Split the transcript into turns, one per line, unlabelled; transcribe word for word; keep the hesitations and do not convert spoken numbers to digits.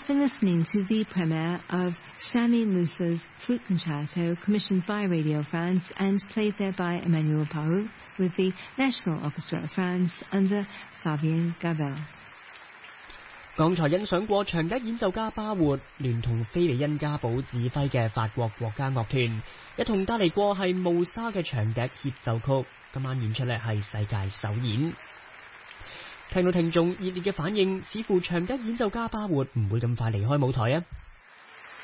been listening to the premiere of Sami Musa's flute concerto commissioned by Radio France and played there by Emmanuel Pau with the National Orchestra of France under Fabien Gabel。
剛才欣賞過長笛演奏家巴活聯同菲利恩加堡指揮嘅法國國家樂團，一同帶嚟過係慕沙嘅長笛協奏曲。今晚演出呢係世界首演。聽到聽眾熱烈嘅反應，似乎長笛演奏家巴活唔會咁快離開舞台啊！